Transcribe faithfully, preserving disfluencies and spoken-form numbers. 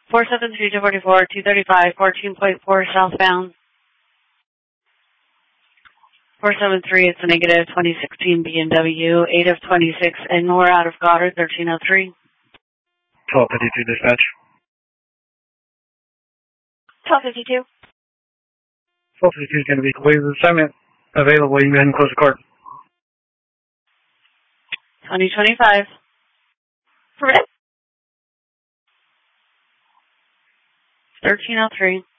four seven three two four four, two thirty-five, fourteen point four southbound. four seven three, it's a negative, twenty sixteen B M W, eight of twenty-six, and we're out of Goddard, thirteen oh three. twelve fifty-two dispatch. twelve fifty-two. twelve fifty-two is going to be completed. Assignment available. You can go ahead and close the court. twenty twenty-five. Correct. thirteen oh three.